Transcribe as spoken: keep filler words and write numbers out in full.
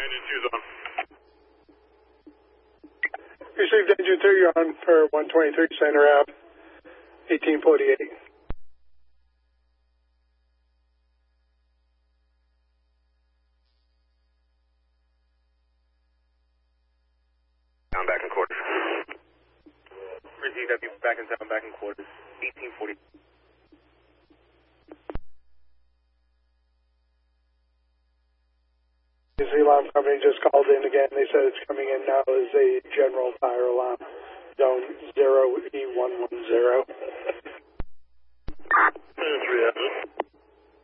Engine two's on. Received engine two, you're on for one twenty-three Center Ave, eighteen forty-eight. Down back in quarters. Received W back in town, back in quarters, eighteen forty. The alarm company just called in again. They said it's coming in now as a general fire alarm. Zone zero E one one zero. Three